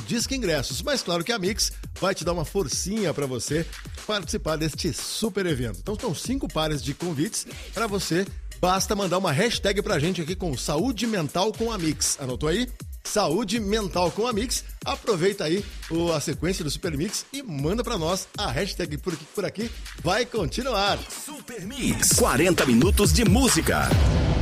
Disque Ingressos. Mas claro que a Mix vai te dar uma forcinha para você participar deste super evento. Então são 5 pares de convites para você. Basta mandar uma hashtag pra gente aqui com Saúde Mental com a Mix. Anotou aí? Saúde Mental com a Mix. Aproveita aí a sequência do Super Mix e manda pra nós a hashtag por aqui. Vai continuar. Super Mix. 40 minutos de música.